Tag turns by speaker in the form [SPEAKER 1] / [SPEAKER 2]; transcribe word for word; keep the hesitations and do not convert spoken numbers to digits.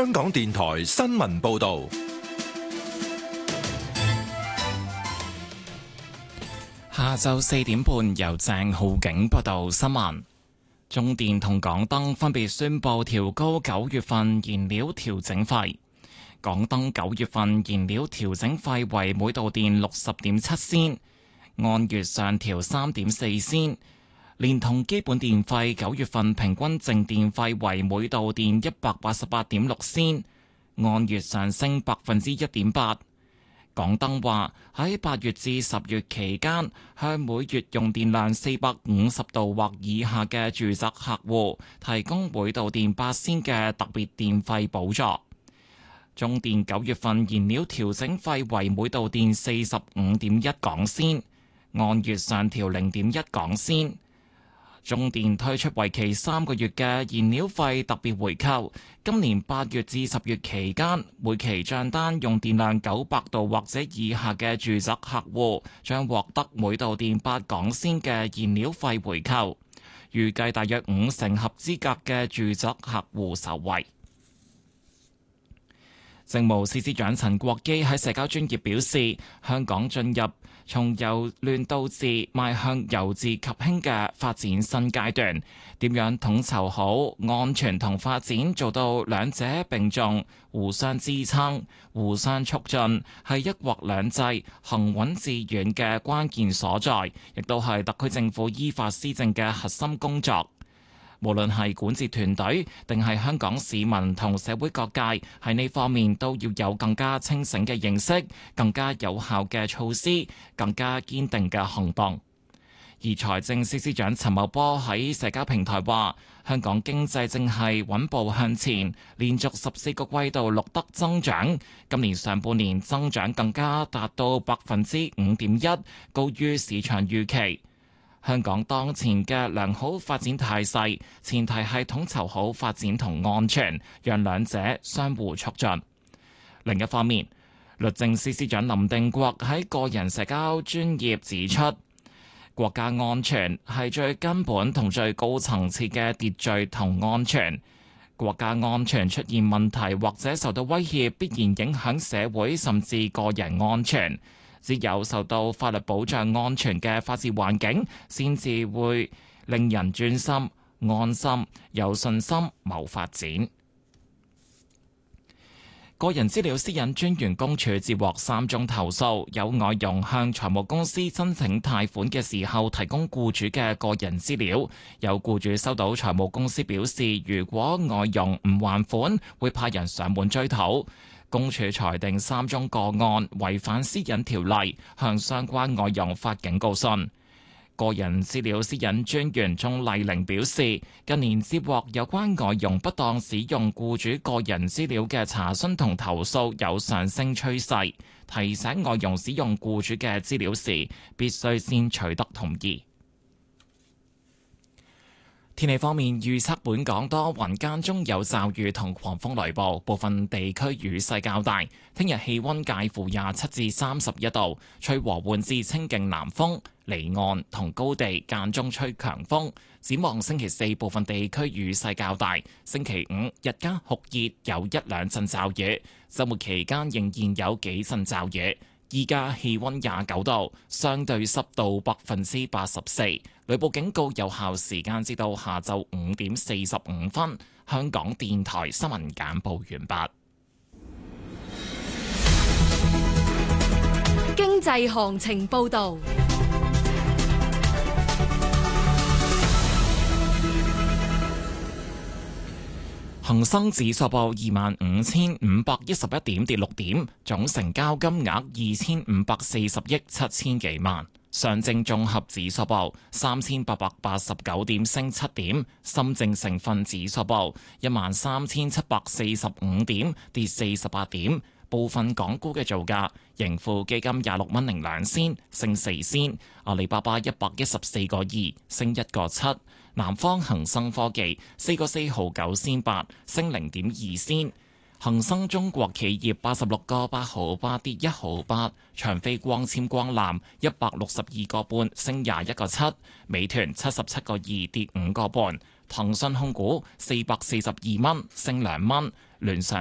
[SPEAKER 1] 香港電台新聞報道。
[SPEAKER 2] 下晝四點半，由鄭浩景報道新聞。中電同港燈分別宣布調高九月份燃料調整費。港燈九月份燃料調整費為每度電六十點七仙，按月上調三點四仙，連同基本電費，九月份平均淨電費為每度電一百八十八點六仙，按月上升百分之一點八。港燈話喺八月至十月期間，向每月用電量四百五十度或以下嘅住宅客戶提供每度電八仙嘅特別電費補助。中電九月份燃料調整費為每度電四十五點一港仙，按月上調零點一港仙。中電推出為期三個月嘅燃料費特別回扣，今年八月至十月期間，每期賬單用電量九百度或者以下嘅住宅客戶將獲得每度電八港仙嘅燃料費回扣，預計大約五成合資格嘅住宅客戶受惠。政務司司長陳國基喺社交專頁表示，香港進入從由亂到治邁向由治及興嘅發展新階段，點樣統籌好安全同發展，做到兩者並重、互相支撐、互相促進，係一國兩制行穩致遠嘅關鍵所在，亦都係特區政府依法施政嘅核心工作。無論係管治團隊定係香港市民同社會各界，喺呢方面都要有更加清醒嘅認識、更加有效嘅措施、更加堅定嘅行動。而財政司司長陳茂波喺社交平台話，香港經濟正係穩步向前，連續十四個季度錄得增長，今年上半年增長更加達到百分之五點一，高於市場預期。香港當前嘅良好發展態勢，前提係統籌好發展同安全，讓兩者相互促進。另一方面，律政司司長林定國喺個人社交專頁指出，國家安全係最根本同最高層次嘅秩序同安全。國家安全出現問題或者受到威脅，必然影響社會甚至個人安全。只有受到法律保障安全嘅法治環境，先至會令人專心、安心、有信心謀發展。個人資料私隱專員公署接獲三宗投訴，有外傭向財務公司申請貸款嘅時候提供僱主嘅個人資料，有僱主收到財務公司表示，如果外傭唔還款，會派人上門追討。公署裁定三宗個案違反私隱條例，向相關外傭發警告信。個人資料私隱專員鍾麗玲表示，近年接獲有關外傭不當使用僱主個人資料嘅查詢同投訴有上升趨勢，提醒外傭使用僱主嘅資料時，必須先取得同意。天氣方面，預測本港多雲間中有驟雨同狂風雷暴，部分地區雨勢較大。聽日氣溫介乎廿七至三十一度，吹和緩至清勁南風，離岸同高地間中吹強風。展望星期四，部分地區雨勢較大。星期五日間酷熱，有一兩陣驟雨。週末期間仍然有幾陣驟雨。依家氣溫廿九度，相對濕度百分之八十四，雷暴警告有效時間至到下晝五點四十五分。香港電台新聞簡報完畢。
[SPEAKER 3] 經濟行情報道。
[SPEAKER 2] 恒生指數報二萬五千五百一十一點，跌六點，總成交金額二千五百四十億七千幾萬。上證綜合指數報三千八百八十九點，升七點。深證成分指數報一萬三千七百四十五點，跌四十八點。部分港股嘅造價，盈富基金廿六蚊零兩仙，升四仙；阿里巴巴一百一十四個二，升一個七；南方恒生科技四個四毫九仙八，升零點二仙；恒生中國企業八十六個八毫八，跌一毫八；長飛光纖光纜一百六十二個半，升廿一個七；美團七十七個二，跌五個半；騰訊控股四百四十二蚊，升兩蚊；聯想